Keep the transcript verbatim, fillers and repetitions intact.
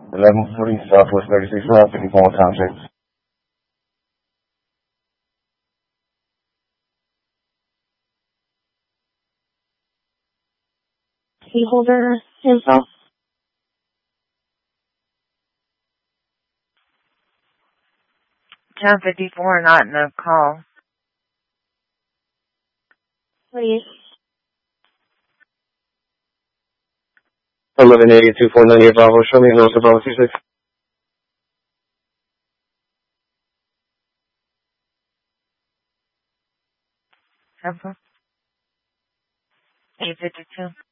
eleven forty Southwest thirty-six Route, fifty-four time check. Key holder info. ten fifty-four, not in the call. Please. eleven eighty, two four nine eight Bravo, show me North Bravo two six. eight fifty-two.